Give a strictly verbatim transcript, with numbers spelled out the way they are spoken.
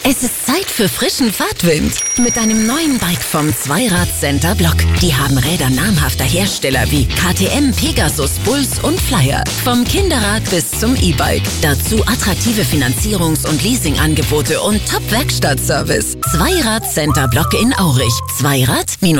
Es ist Zeit für frischen Fahrtwind. Mit einem neuen Bike vom Zweirad Center Block. Die haben Räder namhafter Hersteller wie K T M, Pegasus, Bulls und Flyer. Vom Kinderrad bis zum E-Bike. Dazu attraktive Finanzierungs- und Leasingangebote und Top-Werkstattservice. Zweirad Center Block in Aurich. Zweirad